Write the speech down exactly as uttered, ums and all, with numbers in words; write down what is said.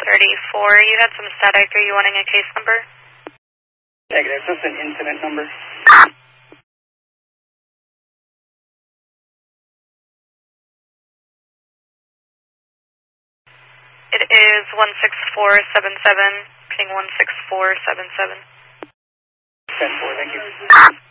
thirty-four. You had some static. Are you wanting a case number? Negative. Just an incident number. It is one six four seven seven, ping one six four seven seven. ten four, thank you.